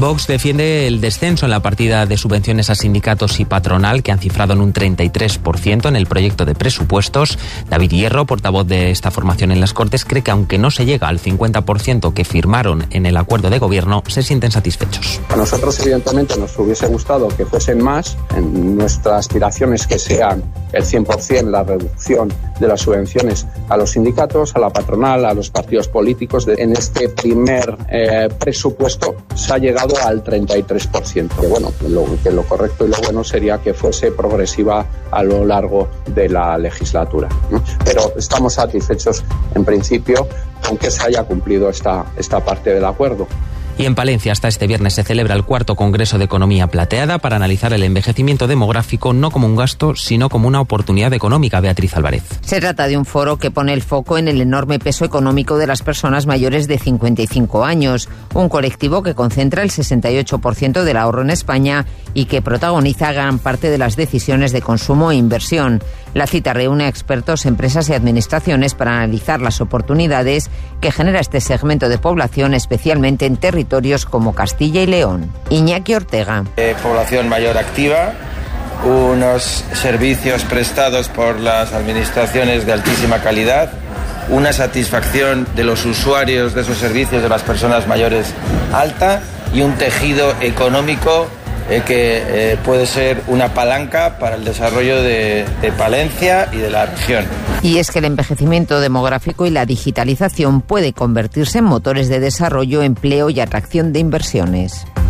Vox defiende el descenso en la partida de subvenciones a sindicatos y patronal, que han cifrado en un 33% en el proyecto de presupuestos. David Hierro, portavoz de esta formación en las Cortes, cree que aunque no se llega al 50% que firmaron en el acuerdo de gobierno, se sienten satisfechos. A nosotros, evidentemente, nos hubiese gustado que fuesen más. En nuestra aspiración es que sean el 100% la reducción de las subvenciones a los sindicatos, a la patronal, a los partidos políticos. En este primer presupuesto se ha llegado al 33%. Que bueno, lo correcto y lo bueno sería que fuese progresiva a lo largo de la legislatura, ¿no? Pero estamos satisfechos en principio con que se haya cumplido esta parte del acuerdo. Y en Palencia hasta este viernes se celebra el 4º Congreso de Economía Plateada para analizar el envejecimiento demográfico no como un gasto, sino como una oportunidad económica. Beatriz Álvarez. Se trata de un foro que pone el foco en el enorme peso económico de las personas mayores de 55 años, un colectivo que concentra el 68% del ahorro en España y que protagoniza gran parte de las decisiones de consumo e inversión. La cita reúne a expertos, empresas y administraciones para analizar las oportunidades que genera este segmento de población, especialmente en territorios como Castilla y León. Iñaki Ortega. Población mayor activa, unos servicios prestados por las administraciones de altísima calidad, una satisfacción de los usuarios de esos servicios, de las personas mayores, alta, y un tejido económico que puede ser una palanca para el desarrollo de Palencia y de la región. Y es que el envejecimiento demográfico y la digitalización puede convertirse en motores de desarrollo, empleo y atracción de inversiones.